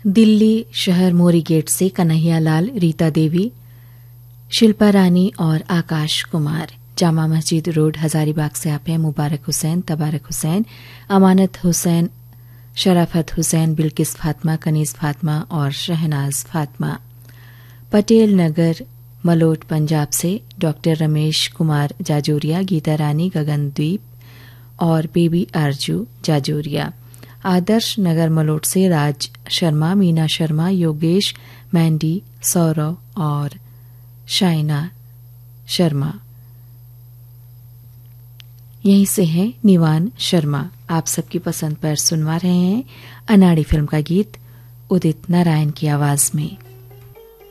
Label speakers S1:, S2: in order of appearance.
S1: दिल्ली शहर मोरी गेट से कन्हैया लाल, रीता देवी, शिल्पा रानी और आकाश कुमार। जामा मस्जिद रोड हजारीबाग से आप हैं मुबारक हुसैन, तबारक हुसैन, अमानत हुसैन, शराफत हुसैन, बिल्किस फातिमा, कनीज फातिमा और शहनाज फातिमा। पटेल नगर मलोट पंजाब से डॉक्टर रमेश कुमार जाजोरिया, गीता रानी, गगनदीप और बेबी आरजू जाजोरिया। आदर्श नगर मलोट से राज शर्मा, मीना शर्मा, योगेश, मैंडी, सौरव और शाइना शर्मा। यहीं से हैं निवान शर्मा। आप सबकी पसंद पर सुनवा रहे हैं अनाड़ी फिल्म का गीत उदित नारायण की आवाज में।